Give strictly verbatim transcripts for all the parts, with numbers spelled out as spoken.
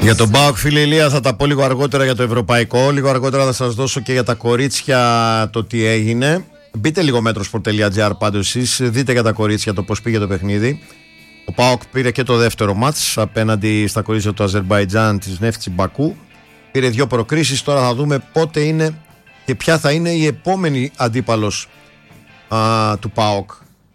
Για τον ΠΑΟΚ, φίλε Ηλία, θα τα πω λίγο αργότερα για το ευρωπαϊκό. Λίγο αργότερα θα σας δώσω και για τα κορίτσια το τι έγινε. Μπείτε λίγο μέτροσπορτ τελεία τζι άρ πάντως εσείς, δείτε για τα κορίτσια το πώς πήγε το παιχνίδι. Ο ΠΑΟΚ πήρε και το δεύτερο μάτς απέναντι στα κορίτσια του Αζερμπαϊτζάν της Νέφτσι Μπακού. Πήρε δύο προκρίσεις, τώρα θα δούμε πότε είναι και ποια θα είναι η επόμενη αντίπαλος α, του ΠΑΟΚ.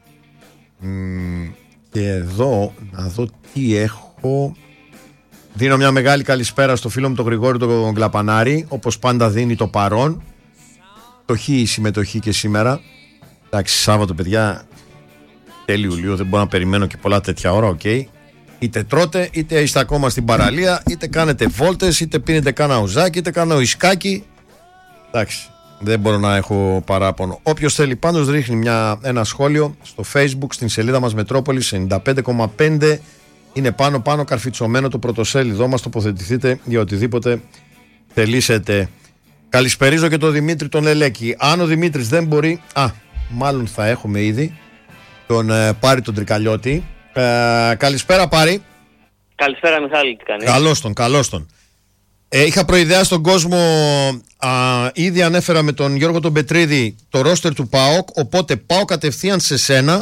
Μ, και εδώ, να δω τι έχω. Δίνω μια μεγάλη καλησπέρα στο φίλο μου τον Γρηγόρη τον Γκλαπανάρη, όπως πάντα δίνει το παρόν. Το χ η συμμετοχή και σήμερα. Εντάξει, Σάββατο παιδιά, τέλη Ιουλίου, δεν μπορώ να περιμένω και πολλά τέτοια ώρα, οκ. Okay. Είτε τρώτε, είτε είστε ακόμα στην παραλία, είτε κάνετε βόλτες, είτε πίνετε κάνα ουζάκι, είτε κάνα ουισκάκι. Εντάξει, δεν μπορώ να έχω παράπονο. Όποιος θέλει πάντως ρίχνει μια, ένα σχόλιο στο Facebook, στην σελίδα μας Μετρόπολης ενενήντα πέντε κόμμα πέντε. Είναι πάνω πάνω καρφιτσωμένο το πρωτοσέλιδό μας. Τοποθετηθείτε για οτιδήποτε θελήσετε. Καλησπερίζω και τον Δημήτρη τον Ελέκη. Αν ο Δημήτρης δεν μπορεί, α, μάλλον θα έχουμε ήδη τον ε, Πάρη τον Τρικαλιώτη. Ε, καλησπέρα Πάρη. Καλησπέρα Μιχάλη, τι κάνεις? Καλώς τον, καλώς τον. Ε, είχα προειδεάσει τον κόσμο, α, ήδη ανέφερα με τον Γιώργο τον Πετρίδη το ρόστερ του ΠΑΟΚ, οπότε πάω κατευθείαν σε σένα.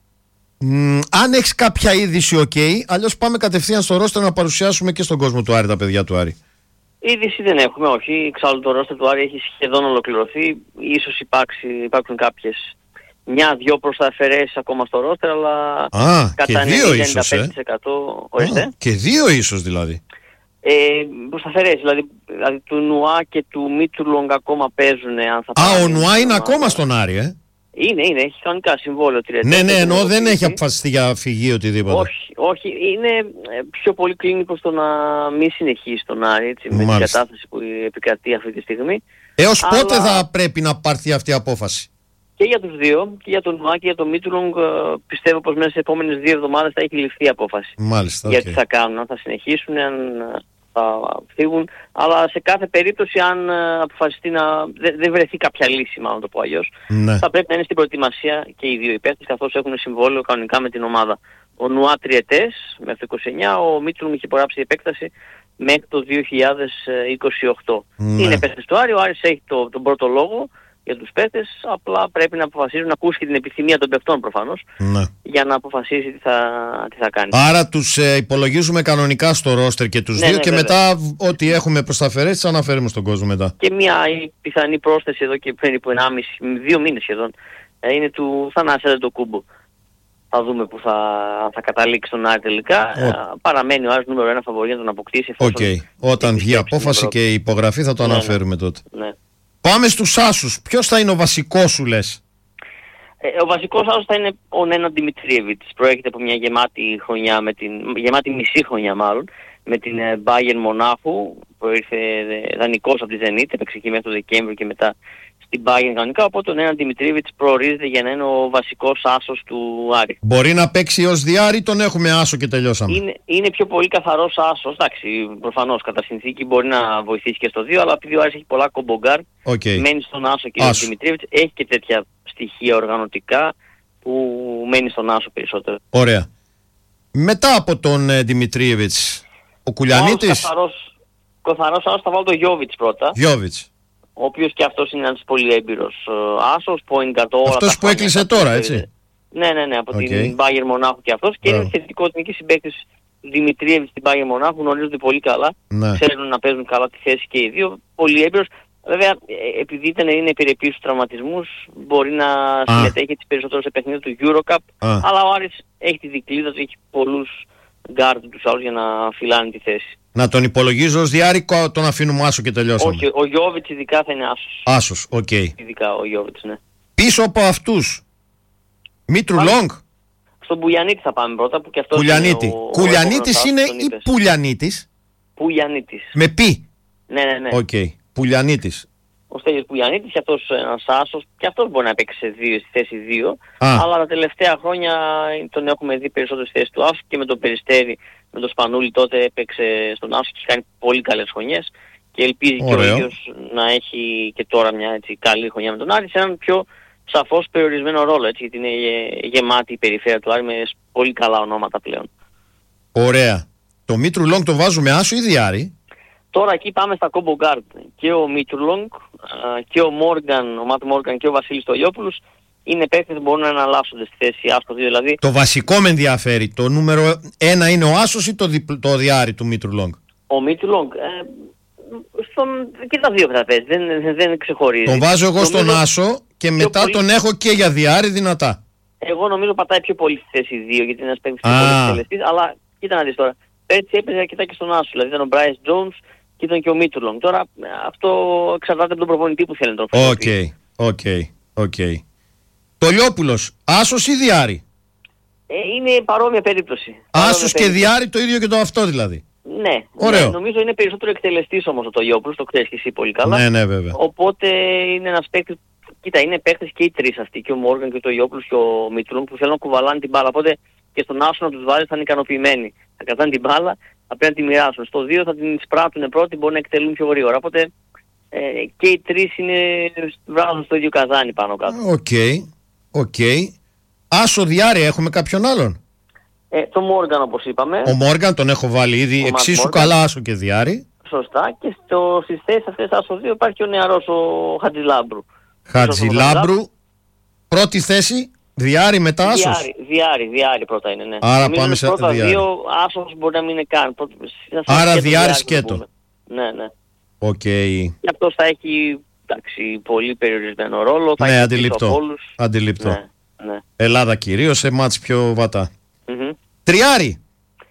Μ, αν έχεις κάποια είδηση, οκ, okay, αλλιώς πάμε κατευθείαν στο ρόστερ να παρουσιάσουμε και στον κόσμο του Άρη τα παιδιά του Άρη. Είδηση δεν έχουμε, όχι. Εξάλλου το ρόστερ του Άρη έχει σχεδόν ολοκληρωθεί. Ίσως υπάρξει, υπάρχουν κάποιες μια-δυο προσταφαιρέσεις ακόμα στο ρόστερ, αλλά Α, κατά ενενήντα πέντε τοις εκατό ορίστε. Α, και δύο ίσως δηλαδή. Ε, προσταφαιρέσεις, δηλαδή, δηλαδή του Νουά και του Μίτσουλονγκ ακόμα παίζουν. Αν θα Α, ο Νουά είναι ακόμα στον Άρη, ε. Είναι, είναι, έχει κανονικά συμβόλαιο τριετές. Ναι, ναι, ενώ δεν έχει αποφασιστεί για φυγή οτιδήποτε. Όχι, όχι, είναι πιο πολύ κλείνει προς το να μην συνεχίσει τον Άρη, έτσι, με την κατάσταση που επικρατεί αυτή τη στιγμή. Έως αλλά... πότε θα πρέπει να πάρθει αυτή η απόφαση? Και για τους δύο, και για τον Νουά και για τον Μίτσουλονγκ, πιστεύω πως μέσα στις επόμενες δύο εβδομάδες θα έχει ληφθεί η απόφαση. Μάλιστα, γιατί okay. θα κάνουν, αν θα συνεχίσουν, αν θα φύγουν, αλλά σε κάθε περίπτωση αν αποφασιστεί να δεν δε βρεθεί κάποια λύση, μάλλον το πω αλλιώς, ναι. θα πρέπει να είναι στην προετοιμασία και οι δύο υπεύθυνοι, καθώς έχουν συμβόλαιο κανονικά με την ομάδα. Ο Νουά τριετές μέχρι το είκοσι εννιά, ο Μίτσουλονγκ είχε υπογράψει επέκταση μέχρι το δύο χιλιάδες είκοσι οκτώ. Ναι. Είναι παίκτες του Άρη, ο Άρης έχει το, τον πρώτο λόγο για τους παίκτες, απλά πρέπει να αποφασίζουν, να ακούσει και την επιθυμία των παιχτών προφανώς, ναι. για να αποφασίσει τι θα, τι θα κάνει. Άρα τους ε, υπολογίζουμε κανονικά στο ρόστερ και τους ναι, δύο ναι, και βέβαια. Μετά ό,τι έχουμε προσταφαιρέσεις θα αναφέρουμε στον κόσμο μετά. Και μια πιθανή πρόσθεση εδώ και περίπου ενάμιση, δύο μήνες σχεδόν, ε, είναι του Θανάση Αντετοκούμπο. Θα δούμε που θα, θα καταλήξει τον Άρη τελικά. Oh. Ε, παραμένει ο Άρης νούμερο ένα φαβορί να τον αποκτήσει. Okay. Όταν βγει απόφαση και η υπογραφή θα το ναι, αναφέρουμε ναι. τότε. Ναι. Πάμε στους άσους. Ποιος θα είναι ο βασικός σου λες? Ε, ο βασικός άσος θα είναι ο Νέναν Δημητρίεβιτς. Προέρχεται από μια γεμάτη χρονιά, με την, γεμάτη μισή χρονιά μάλλον, με την Bayern Μονάχου. Προήρθε δανεικός από τη Zenit, έπαιξε εκεί μέχρι το Δεκέμβριο και μετά στην Bayern κανονικά. Οπότε ο Νέναν Δημητρίεβιτς προορίζεται για να είναι ο βασικός άσος του Άρη. Μπορεί να παίξει ως διάρρη, τον έχουμε άσο και τελειώσαμε. Είναι, είναι πιο πολύ καθαρός άσος. Εντάξει, προφανώς κατά συνθήκη μπορεί να βοηθήσει και στο δύο, αλλά επειδή ο Άρης έχει πολλά κομπογκάρ, okay. μένει στον άσο και ο Δημητρίεβιτς έχει και τέτοια στοιχεία οργανωτικά που μένει στον άσο περισσότερο. Ωραία. Μετά από τον ε, Δημητρίεβιτς, ο Κουλιανίτης. Καθαρός, καθαρός άσος θα βάλω τον Γιόβιτς πρώτα. Γιόβιτς. Ο οποίος και αυτός είναι ένας πολύ έμπειρος uh, άσος, point guard όλα. Αυτός που έκλεισε τώρα, έτσι. Ναι, ναι, ναι, από okay. την Bayern Μονάχου και αυτός. Και είναι θετικό ότι είναι και συμπαίκτης Δημητρίεβιτς στην Bayern Μονάχου, γνωρίζονται πολύ καλά. Ναι. Ξέρουν να παίζουν καλά τη θέση και οι δύο. Πολύ έμπειρος. Βέβαια, επειδή ήταν, είναι επιρρεπής στους τραυματισμούς, μπορεί να ah. συμμετέχει τις περισσότερες σε παιχνίδια του Eurocup. Ah. Αλλά ο Άρης έχει τη δικλείδα του, έχει πολλούς γκάρντ τους άλλους για να φυλάνε τη θέση. Να τον υπολογίζω ως διάρρη, τον αφήνουμε άσο και τελειώσαμε. Όχι, ο Γιόβιτς ειδικά θα είναι άσος. Άσος, οκ. Okay. Ειδικά ο Γιόβιτς, ναι. Πίσω από αυτούς, Μήτρου-Λόγκ. Στον Πουλιανίτη θα πάμε πρώτα, που και αυτός Κουλιανίτη. είναι ο... Κουλιανίτης είναι ή Πουλιανίτης? Πουλιανίτης. Με πι. Ναι, ναι, ναι. Οκ. Okay. Πουλιανίτης. Ο Στέλιος Πουλιανίτης, και αυτός ένας άσος, και αυτός μπορεί να παίξει σε δύο, στη θέση δύο, ah. αλλά τα τελευταία χρόνια τον έχουμε δει περισσότερο στη θέση του άσου και με τον Περιστέρι, με τον Σπανούλη τότε έπαιξε στον άσο και έχει κάνει πολύ καλές χρονιές και ελπίζει Ωραίο. Και ο ίδιος να έχει και τώρα μια έτσι, καλή χρονιά με τον Άρη σε έναν πιο σαφώς περιορισμένο ρόλο, έτσι, γιατί είναι γεμάτη η περιφέρεια του Άρη με πολύ καλά ονόματα πλέον. Ωραία. Το Μήτρου Λόγκ το βάζουμε άσο ή διάρρη? Τώρα εκεί πάμε στα combo guard. Και ο Μήτρου Λόγκ και ο Μόργαν, ο Ματ Μόργαν και ο Βασίλης Στολιόπουλος είναι παίκτες που μπορούν να εναλλάσσονται στη θέση άσο δύο. Δηλαδή... Το βασικό με ενδιαφέρει. Το νούμερο ένα είναι ο άσος ή το, διπλ, το διάρρη του Μήτρου Λόγκ? Ο Μήτρου Λόγκ. Ε, στον... Και τα δύο θα παίζει. Δεν, δεν ξεχωρίζει. Τον βάζω εγώ νομίζω στον άσο και μετά πολύ... τον έχω και για διάρρη δυνατά. Εγώ νομίζω πατάει πιο πολύ στη θέση δύο γιατί είναι ένας παίκτης πιο πολύ εκτελεστής. Αλλά κοίτα να δεις τώρα. Έτσι έπαιζε αρκετά και στον άσο. Δηλαδή ήταν ο Bryce Jones και ήταν και ο Μήτρου Λόγκ. Τώρα αυτό εξαρτάται από τον προπονητή που θέλει να τον φέρει. Οκ, οκ, οκ. Τολιόπουλος, άσος ή διάρρη? Ε, είναι παρόμοια περίπτωση. Άσος και διάρρη το ίδιο και το αυτό δηλαδή. Ναι, ναι, νομίζω είναι περισσότερο εκτελεστής όμως ο Τολιόπουλος, το ξέρεις και εσύ πολύ καλά. Ναι, ναι, βέβαια. Οπότε είναι ένας παίκτης, κοίτα, είναι παίκτες και οι τρεις αυτοί, και ο Μόργαν και ο Τολιόπουλος και ο Μητρούν, που θέλουν να κουβαλάνε την μπάλα. Οπότε και στον άσο να τους βάλεις θα είναι ικανοποιημένοι. Θα κρατάνε την μπάλα, θα πρέπει να τη μοιράσουν. Στο δύο θα την σπράττουν πρώτοι, μπορεί να εκτελούν πιο γρήγορα. Οπότε ε, και οι τρεις είναι, βράζουν στο ίδιο καζάνι πάνω κάτω. Οκ, okay, οκ. Okay. Άσο διάρρη έχουμε κάποιον άλλον? Ε, το Μόργαν όπως είπαμε. Ο Μόργαν τον έχω βάλει ήδη, εξίσου Morgan. Καλά άσο και διάρρη. Σωστά. Και στο, στις θέσεις αυτές άσο δύο υπάρχει και ο νεαρός ο Χατζηλάμπρου. Χατζηλάμπρου. Πρώτη θέση, διάρρη μετά άσος. Διάρρη, διάρρη, διάρρη πρώτα είναι, ναι. Άρα πάμε σε πρώτα διάρρη. Δύο άσος μπορεί να μην είναι καν. Άρα διάρρη σκέτο. Ναι, ναι. Οκ. Okay. Και αυτός θα έχει, εντάξει, πολύ περιορισμένο ρόλο. Θα ναι, αντιληπτό. Αντιληπτό. Ναι, ναι. Ελλάδα κυρίως, σε μάτς πιο βατά. Mm-hmm. Τριάρι.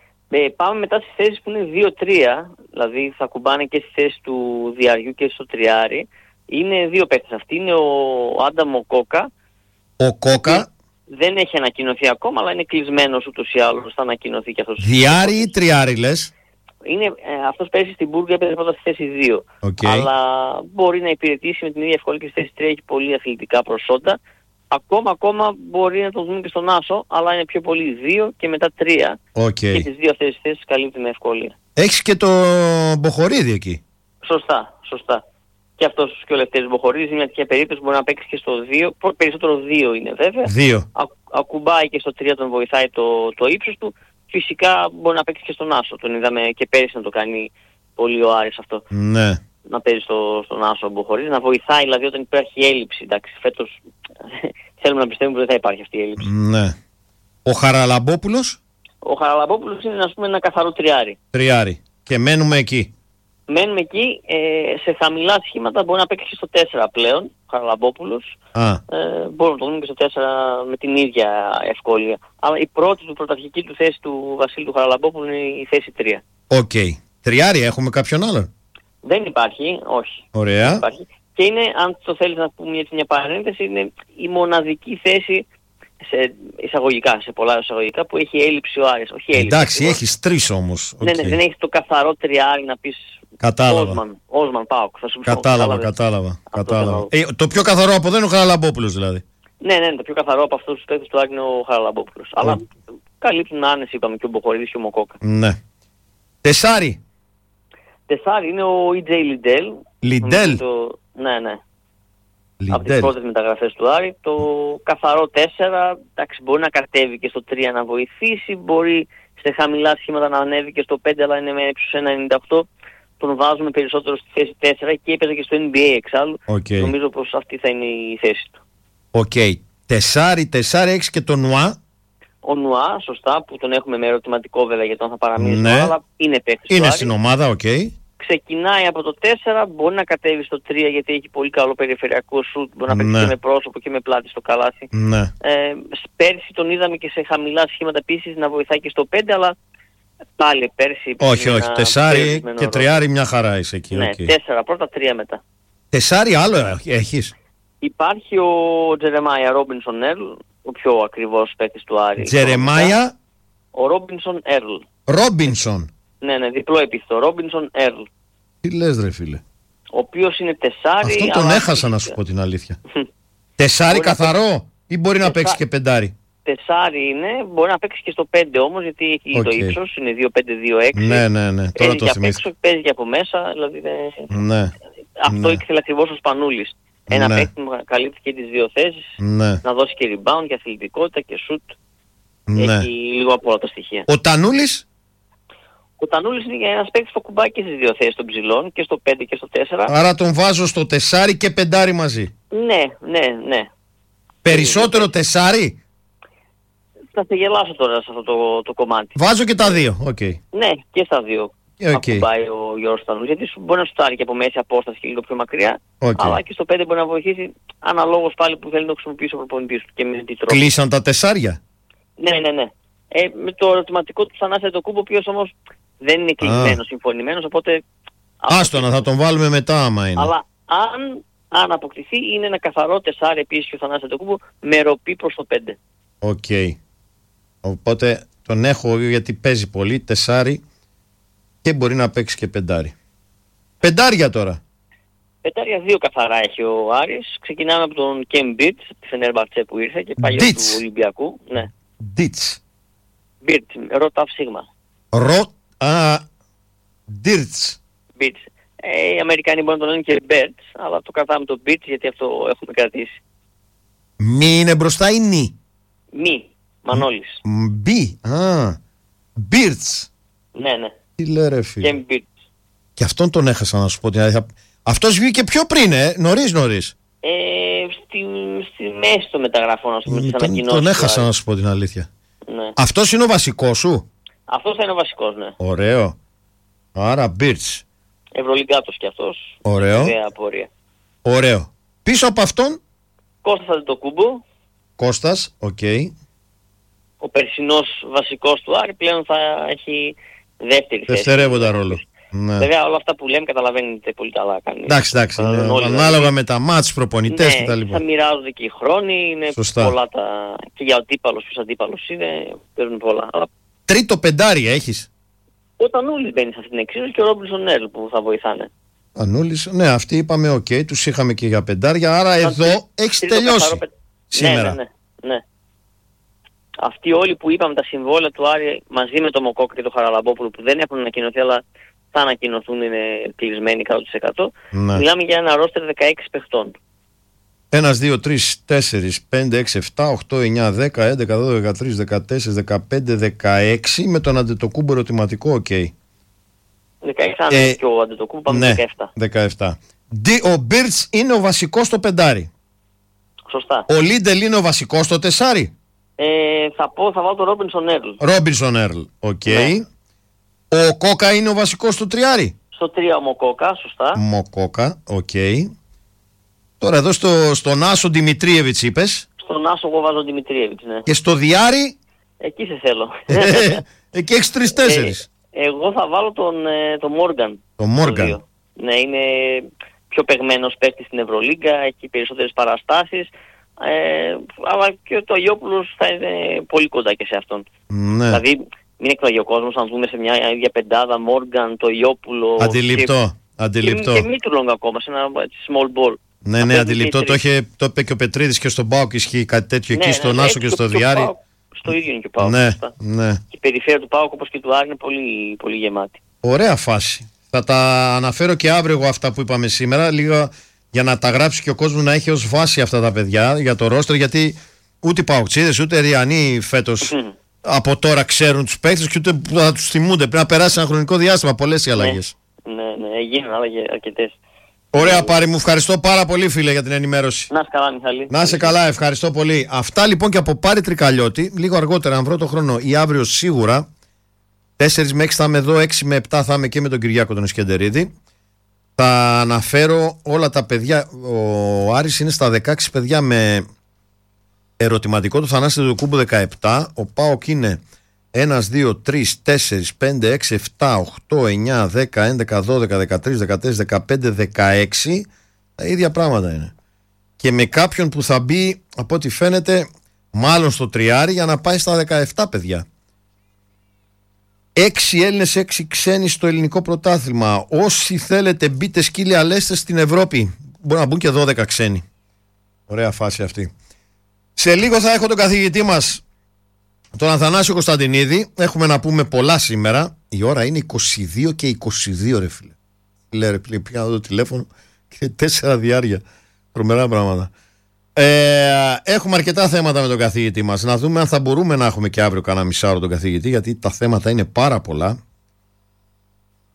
Ε, πάμε μετά στις θέσεις που είναι δύο τρία, δηλαδή θα κουμπάνε και στη θέση του διαριού και στο τριάρι. Είναι δύο παίκτες αυτοί, είναι ο Άνταμο Κόκα. Ο Κόκα. Δεν έχει ανακοινωθεί ακόμα, αλλά είναι κλεισμένος ούτως ή άλλως, θα ανακοινωθεί και αυτός. Διάρι ή τριάρι λες? Είναι, ε, αυτός πέρσι στην Μπούργα έπαιζε πρώτα στη θέση δύο. Okay. Αλλά μπορεί να υπηρετήσει με την ίδια ευκολία και στη θέση τρία, έχει πολύ αθλητικά προσόντα. Ακόμα, ακόμα μπορεί να το δούμε και στον άσο, αλλά είναι πιο πολύ δύο και μετά τρία. Okay. Και τις δύο αυτές τις θέσεις καλύπτει με ευκολία. Έχεις και το Μποχορίδη εκεί. Σωστά, σωστά. Και αυτός και ο Λευτέρης Μποχορίδης είναι μια τέτοια περίπτωση, μπορεί να παίξει και στο δύο, περισσότερο δύο είναι βέβαια. δύο. Α, ακουμπάει και στο τρία, τον βοηθάει το, το ύψος του. Φυσικά μπορεί να παίξει και στον άσο. Τον είδαμε και πέρυσι να το κάνει πολύ ο Άρης αυτό. Ναι. Να παίζει στο, στον άσο ο Μποχορίδης, να βοηθάει δηλαδή όταν υπάρχει έλλειψη. Εντάξει, φέτος θέλουμε να πιστεύουμε ότι δεν θα υπάρχει αυτή η έλλειψη. Ναι. Ο Χαραλαμπόπουλος. Ο Χαραλαμπόπουλος είναι, ας πούμε, ένα καθαρό τριάρι. Τριάρι. Και μένουμε εκεί. Μένουμε εκεί, ε, σε χαμηλά σχήματα μπορεί να παίξει και στο τέσσερα πλέον, ο Χαραλαμπόπουλος. Α. Ε, μπορούμε να το δούμε και στο τέσσερα με την ίδια ευκολία. Αλλά η πρώτη του πρωταρχική του θέση του Βασίλη του Χαραλαμπόπουλου είναι η θέση τρία. Οκ. Okay. Τριάρι έχουμε κάποιον άλλον? Δεν υπάρχει, όχι. Ωραία. Δεν υπάρχει. Και είναι, αν το θέλεις να πούμε έτσι μια παρένθεση, είναι η μοναδική θέση σε εισαγωγικά, σε πολλά εισαγωγικά, που έχει έλλειψη ο Άρης. Όχι έλλειψη. Εντάξει, έχεις τρεις όμως. Ναι, ναι, δεν έχεις το καθαρό τριάρι να πεις. Κατάλαβα. Όσμαν, Όσμαν Πάοκ. Θα σου πω. Κατάλαβα, κατάλαβα. κατάλαβα. Ε, το πιο καθαρό από εδώ είναι ο Χαραλαμπόπουλος δηλαδή. Ναι, ναι, το πιο καθαρό από αυτούς τους παίκτες του Άρη είναι ο Χαραλαμπόπουλος. Αλλά mm. καλύπτουν άνεση, είπαμε, και ο Μποχορίδης και ο Μοκόκα. Ναι. Τεσάρι. Τεσάρι είναι ο Ι Τζέι Λιντέλ. Λιντέλ. Το... Ναι, ναι. Λιντέλ. Από τις πρώτες μεταγραφές του Άρη. Το καθαρό τέσσερα, εντάξει, μπορεί να κατέβει και στο τρία να βοηθήσει, μπορεί σε χαμηλά σχήματα να ανέβει και στο πέντε, αλλά είναι με ύψος ένα ενενήντα οκτώ. Τον βάζουμε περισσότερο στη θέση τέσσερα και έπαιζε και στο N B A εξάλλου. Okay. Νομίζω πως αυτή θα είναι η θέση του. Οκ. Okay. Τεσάρι, τεσάρι, έχεις και τον Νουά. Ο Νουά, σωστά, που τον έχουμε με ερωτηματικό βέβαια για τον θα παραμείνει, ναι. Αλλά είναι παίκτης. Είναι στην ομάδα, οκ. Okay. Ξεκινάει από το τέσσερα, μπορεί να κατέβει στο τρία γιατί έχει πολύ καλό περιφερειακό σουτ, μπορεί να παίξει ναι. και με πρόσωπο και με πλάτη στο καλάθι. Ναι. Ε, πέρσι τον είδαμε και σε χαμηλά σχήματα επίσης να βοηθάει και στο πέντε, αλλά πάλι πέρσι... Όχι, όχι, τεσάρι και τριάρι μια χαρά είσαι εκεί. Ναι, okay. τέσσερα πρώτα, τρία μετά. Τεσάρι άλλο έχεις? Υπάρχει ο Τζερεμάια Ρόμπινσον Έρλ, ο πιο ακριβώς παίκτης του Άρη. Τζερεμάια... Ο Ρόμπινσον Έρλ. Ρόμπινσον. Ναι, ναι, διπλό επίθετο. Ρόμπινσον Έρλ. Τι λες ρε φίλε? Ο οποίος είναι τεσάρι... Αυτόν τον έχασα να σου πω την αλήθεια. Τεσάρι καθαρό να... ή μπορεί να παίξει και πεντάρι? Τεσάρι είναι, μπορεί να παίξει και στο πέντε όμως, γιατί έχει okay. το ύψος, είναι δύο πέντε δύο έξι. Ναι, ναι, ναι, τώρα το θυμήθηκα. Παίζει και από μέσα, δηλαδή δεν... Ναι. Αυτό ναι. ήθελε ακριβώς ο Σπανούλης. Ένα ναι. παίκτη που καλύπτει και τις δύο θέσεις, ναι. να δώσει και rebound και αθλητικότητα και shoot. Ναι. Έχει λίγο από όλα τα στοιχεία. Ο Τανούλης? Ο Τανούλης είναι ένας παίκτης που κουμπάει και στις δύο θέσεις των ψηλών, και στο πέντε και στο τέσσερα. Άρα τον βάζω στο τεσάρι και πεντάρι μαζί. Ναι, ναι, ναι. Περισσότερο ναι. τεσάρι. Θα σε γελάσω τώρα σε αυτό το, το κομμάτι. Βάζω και τα δύο, οκ. Okay. Ναι, και στα δύο. Okay. Ακουμπάει ο Γιώργος Τανούλης, γιατί σου μπορεί να σουτάρει και από μέση απόσταση και λίγο πιο μακριά, okay. αλλά και στο πέντε μπορεί να βοηθήσει αναλόγως πάλι που θέλει να χρησιμοποιήσει ο προπονητής του και με τι τρόπο. Κλείσαν τα τεσσάρια. Ναι, ναι, ναι. Ε, με το ερωτηματικό του Θανάση Αντετοκούμπο, ο οποίος όμως δεν είναι κλεισμένος, ah. συμφωνημένος, οπότε... Άστο να θα τον βάλουμε μετά άμα είναι. Αλλά αν, αν αποκτηθεί είναι ένα καθαρό τεσάρι επίσης και ο Θανάσης Αντετοκούμπο με ροπή προς το πέντε. Οκ. Okay. Οπότε τον έχω γιατί παίζει πολύ, τεσάρι και μπορεί να παίξει και πεντάρι. Πεντάρια τώρα. Πεντάρια δύο καθαρά έχει ο Άρης. Ξεκινάμε από τον Κέμ Μπιτς, τη Φενέρμπαχτσε που ήρθε και παλιό του Ολυμπιακού. Ναι. Ντίτς. Μπιτς, ρο ταφ σίγμα. Ρο, α, Ντίτς. Μπιτς. Ε, οι Αμερικάνοι μπορούν να τον λένε και Μπέρτς, αλλά το κρατάμε το Μπιτς γιατί αυτό έχουμε κρατήσει. Μη είναι μπροστά ή νι. Μη, Μανώλης. Μπι, α, Μπίρτς. Ναι, ναι. Τι λέει ρε φίλε. Κέμ Μπιτς. Και αυτόν τον έχασα να σου πω την αλήθεια. Αυτός βγήκε πιο πριν, ε, νωρίς νωρίς. Ε, στη, στη μέση των μεταγραφών, ας πούμε, τον, τον έχασα να σου πω την αλήθεια. Ναι. Αυτός είναι ο βασικός σου. Αυτός θα είναι ο βασικός, ναι. Ωραίο. Άρα Μπίρτς. Ευρωλυγκάτος κι αυτός. Ωραίο. Απορία. Ωραίο. Πίσω από αυτόν. Κώστας Αντετοκούμπο. Κώστας, οκ. Okay. Ο περσινός βασικός του Άρη πλέον θα έχει δεύτερη θέση. Δευτερεύοντα ρόλο. Ναι. Βέβαια όλα αυτά που λέμε καταλαβαίνετε πολύ καλά. Εντάξει, εντάξει. Ναι. Ανάλογα δηλαδή, με τα μάτς, προπονητές ναι, κτλ. Θα μοιράζονται και οι χρόνοι. Είναι σωστά. Πολλά τα... Και για ο αντίπαλος, ποιος αντίπαλος είναι, παίρνουν πολλά. Αλλά... Τρίτο πεντάρι έχεις. Ο Τανούλης μπαίνει σε αυτήν την εξίσωση και ο Ρόμπινσον Έρλ που θα βοηθάνε. Ανούλης, ναι, αυτοί είπαμε οκ, okay, τους είχαμε και για πεντάρια, άρα θα εδώ έχεις τελειώσει πε... σήμερα. Ναι, ναι, ναι, ναι. Αυτοί όλοι που είπαμε τα συμβόλαια του Άρη μαζί με το Μοκόκ και το Χαραλαμπόπουλο που δεν έχουν ανακοινωθεί αλλά θα ανακοινωθούν, είναι κλεισμένοι εκατό τοις εκατό. Ναι. Μιλάμε για ένα ρόστερ δεκαέξι παιχτών. ένα, δύο, τρία, τέσσερα, πέντε, έξι, επτά, οκτώ, εννιά, δέκα, έντεκα, δώδεκα, δεκατρία, δεκατέσσερα, δεκαπέντε, δεκαέξι με τον Αντετοκούμπο ερωτηματικό, οκ. Okay. δεκαέξι αν ε, και ο Αντετοκούμπο πάμε ναι, δεκαεπτά. δεκαεπτά. Ο Μπίρτς είναι ο βασικός στο πεντάρι. Σωστά. Ο Λίντελ είναι ο βασικός στο τεσάρι. Ε, θα πω, θα βάλω τον Ρόμπινσον Έρλ. Ρόμπινσον Έρλ, οκ. Ο Κόκα είναι ο βασικός στο τριάρι. Στο τρία ο Μοκόκα, σωστά. Μοκόκα, οκ. Okay. Τώρα εδώ στο, στον Άσο Δημητρίεβιτς είπες. Στον Άσο εγώ βάζω Δημητρίεβιτς, ναι. Και στο Διάρη. Εκεί σε θέλω. Ε, εκεί έχεις τρεις τέσσερις. Ε, εγώ θα βάλω τον, τον Μόργαν. Τον Μόργαν. Ναι, είναι πιο παιγμένος παίκτης στην Ευρωλίγκα, έχει περισσότερες παραστάσεις. Ε, αλλά και το Αγιόπουλος θα είναι πολύ κοντά και σε αυτόν. Ναι. Δηλαδή μην εκπλαγεί ο κόσμος να δούμε σε μια ίδια πεντάδα Μόργαν, το Αγιόπουλο. Αντιληπτό. Και, αντιληπτό. Και, και Μίτρουλονγκ ακόμα σε ένα small ball. Ναι, ναι, αντιληπτό. Το, είχε, το είπε και ο Πετρίδης και στον ΠΑΟΚ ισχύει κάτι τέτοιο, ναι, εκεί, ναι, στον ναι, Άσο και στο Διάρη. ΠΑΟΚ, στο ίδιο είναι και ο ΠΑΟΚ. Ναι, ναι. Και η περιφέρεια του ΠΑΟΚ όπως και του Άρη είναι πολύ, πολύ γεμάτη. Ωραία φάση. Θα τα αναφέρω και αύριο εγώ αυτά που είπαμε σήμερα, λίγο για να τα γράψει και ο κόσμος να έχει ως βάση αυτά τα παιδιά για το ρόστρο, γιατί ούτε οι ΠΑΟΚτσίδες ούτε οι Ριανοί φέτος από τώρα ξέρουν τους παίκτες και ούτε θα τους θυμούνται. Πρέπει να περάσει ένα χρονικό διάστημα, πολλές οι αλλαγές. Ναι, ναι, ναι, γίνουν άλλαγες αρκετές. Ωραία, Πάρη μου, ευχαριστώ πάρα πολύ, φίλε, για την ενημέρωση. Να είσαι καλά, Μιχαλή. Να είσαι καλά, ευχαριστώ πολύ. Αυτά λοιπόν και από Πάρη Τρικαλιώτη, λίγο αργότερα, αν βρω το χρόνο, ή αύριο σίγουρα. τέσσερα με έξι θα είμαι εδώ, έξι με επτά θα είμαι και με τον Κυριάκο τον Ισκεντερίδη. Θα αναφέρω όλα τα παιδιά. Ο Άρης είναι στα δεκαέξι παιδιά με ερωτηματικό του Θανάση Αντετοκούμπο δεκαεπτά. Ο ΠΑΟΚ είναι ένα, δύο, τρία, τέσσερα, πέντε, έξι, επτά, οκτώ, εννιά, δέκα, έντεκα, δώδεκα, δεκατρία, δεκατέσσερα, δεκαπέντε, δεκαέξι. Τα ίδια πράγματα είναι. Και με κάποιον που θα μπει, από ό,τι φαίνεται, μάλλον στο τριάρι για να πάει στα δεκαεπτά παιδιά. Έξι Έλληνες, έξι ξένοι στο ελληνικό πρωτάθλημα. Όσοι θέλετε μπείτε σκύλια λέστε στην Ευρώπη. Μπορεί να μπουν και δώδεκα ξένοι. Ωραία φάση αυτή. Σε λίγο θα έχω τον καθηγητή μας, τον Αθανάσιο Κωνσταντινίδη. Έχουμε να πούμε πολλά σήμερα. Η ώρα είναι είκοσι δύο και είκοσι δύο ρε φίλε. Λέει ρε φίλε, πήγα το τηλέφωνο και τέσσερα διάρκεια. Τρομερά πράγματα. Ε, έχουμε αρκετά θέματα με τον καθηγητή μας. Να δούμε αν θα μπορούμε να έχουμε και αύριο κανένα μισάωρο τον καθηγητή, γιατί τα θέματα είναι πάρα πολλά.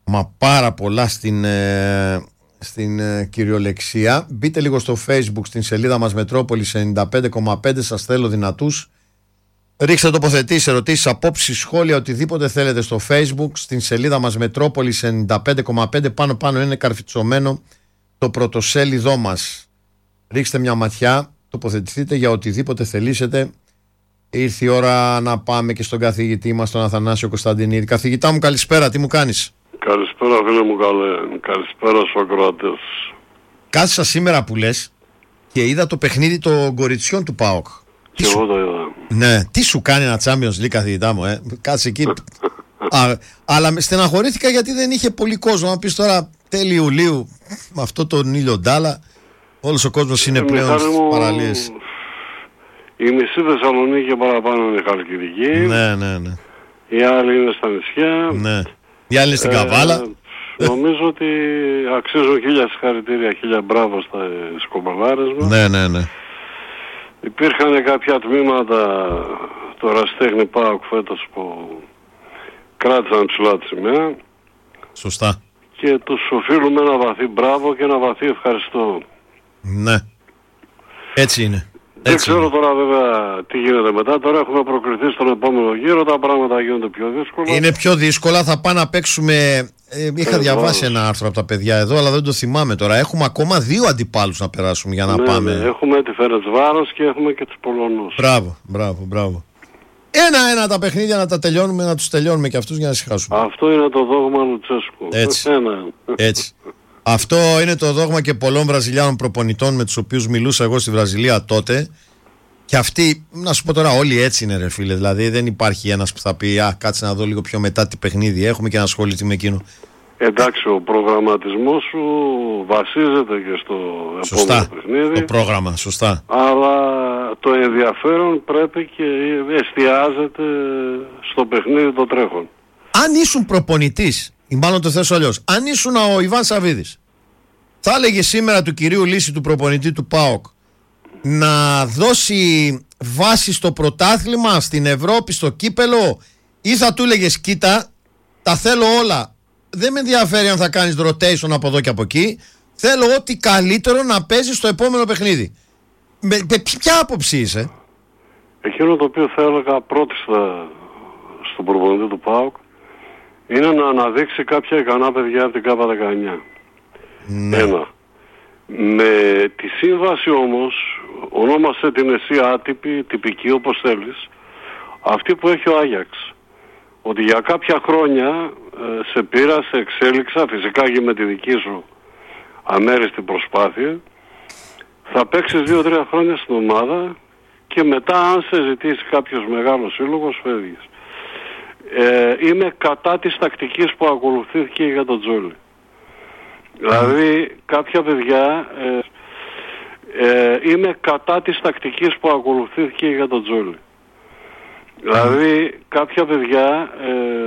Μα πάρα πολλά στην, ε, στην ε, κυριολεξία. Μπείτε λίγο στο Facebook στην σελίδα μας Μετρόπολης ενενήντα πέντε κόμμα πέντε. Σας θέλω δυνατούς. Ρίξτε τοποθετήσεις, ερωτήσεις, απόψεις, σχόλια, οτιδήποτε θέλετε στο Facebook στην σελίδα μας Μετρόπολης ενενήντα πέντε κόμμα πέντε. Πάνω πάνω είναι καρφιτσωμένο το πρωτοσέλιδό μας. Ρίξτε μια ματιά, τοποθετηθείτε για οτιδήποτε θελήσετε. Ήρθε η ώρα να πάμε και στον καθηγητή μας, τον Αθανάσιο Κωνσταντινίδη. Καθηγητά μου, καλησπέρα, τι μου κάνεις? Καλησπέρα φίλε μου, καλέ. Καλησπέρα στους ακροατές. Κάθισα σήμερα που λες και είδα το παιχνίδι των κοριτσιών του ΠΑΟΚ. Και εγώ το είδα. Ναι, τι σου κάνει ένα Champions League, καθηγητά μου, ε? Κάτσε εκεί. Α, αλλά με στεναχωρήθηκα γιατί δεν είχε πολύ κόσμο. Να πεις τώρα τέλη Ιουλίου με αυτό τον ήλιο ντάλα, όλος ο κόσμος είναι ε, πλέον στις μου... παραλίες. Η μισή Θεσσαλονίκη και παραπάνω είναι χαλκιδική. Ναι, ναι, ναι. Οι άλλοι είναι στα νησιά. Ναι. Οι άλλοι είναι στην ε, Καβάλα. Νομίζω ότι αξίζουν χίλια συγχαρητήρια, χίλια μπράβο στα σκομπαλάρες μας. Ναι, ναι, ναι. Υπήρχαν κάποια τμήματα του Ερασιτέχνη ΠΑΟΚ φέτος που κράτησαν ψηλά τη σημαία. Σωστά. Και τους οφείλουμε ένα βαθύ μπράβο και ένα βαθύ ευχαριστώ. Ναι. Έτσι είναι. Δεν Έτσι ξέρω είναι. τώρα βέβαια τι γίνεται μετά. Τώρα έχουμε προκριθεί στον επόμενο γύρο. Τα πράγματα γίνονται πιο δύσκολα. Είναι πιο δύσκολα. Θα πάμε να παίξουμε. Ε, είχα ε, διαβάσει βάρος. ένα άρθρο από τα παιδιά εδώ, αλλά δεν το θυμάμαι τώρα. Έχουμε ακόμα δύο αντιπάλους να περάσουμε για να ναι, πάμε. Ναι, έχουμε τη Φερεντσβάρος και έχουμε και τους Πολωνούς. Μπράβο, μπράβο, μπράβο. Ένα-ένα τα παιχνίδια να τα τελειώνουμε, να τους τελειώνουμε και αυτούς για να συγχάσουμε. Αυτό είναι το δόγμα Λουτσέσκου. Έτσι. Ένα. Έτσι. Αυτό είναι το δόγμα και πολλών Βραζιλιάνων προπονητών με τους οποίους μιλούσα εγώ στη Βραζιλία τότε. Και αυτοί, να σου πω τώρα, όλοι έτσι είναι, ρε φίλε. Δηλαδή δεν υπάρχει ένας που θα πει α, κάτσε να δω λίγο πιο μετά τι παιχνίδι έχουμε και να ασχοληθεί με εκείνο. Εντάξει, ο προγραμματισμός σου βασίζεται και στο σωστά, επόμενο παιχνίδι. Το πρόγραμμα, σωστά. Αλλά το ενδιαφέρον πρέπει και εστιάζεται στο παιχνίδι το τρέχον. Αν ήσουν προπονητής, ή μάλλον το θέσω αλλιώς, αν ήσουν ο Ιβάν Σαββίδης, θα έλεγε σήμερα του κυρίου Λύση, του προπονητή του ΠΑΟΚ, να δώσει βάση στο πρωτάθλημα, στην Ευρώπη, στο κύπελο, ή θα του έλεγες κοίτα, τα θέλω όλα. Δεν με ενδιαφέρει αν θα κάνεις rotation από εδώ και από εκεί. Θέλω ό,τι καλύτερο να παίζεις στο επόμενο παιχνίδι. Με, με ποια άποψη είσαι? Εκείνο το οποίο θα έλεγα πρώτη στον προπονητή του ΠΑΟΚ είναι να αναδείξει κάποια ικανά παιδιά από την ΚΑΠΑ δεκαεννιά. Ναι. Ένα. Με τη σύμβαση όμως, ονόμασε την εσύ άτυπη, τυπική όπως θέλεις, αυτή που έχει ο Άγιαξ. Ότι για κάποια χρόνια ε, σε πήρα, σε εξέλιξα, φυσικά και με τη δική σου αμέριστη προσπάθεια, θα παίξεις δύο τρία χρόνια στην ομάδα και μετά αν σε ζητήσει κάποιος μεγάλος σύλλογος φεύγεις. Ε, είμαι κατά της τακτικής που ακολουθήθηκε για τον Τζόλι. Δηλαδή κάποια παιδιά ε, ε, είμαι κατά της τακτικής που ακολουθήθηκε για τον Τζόλι. Δηλαδή κάποια παιδιά ε,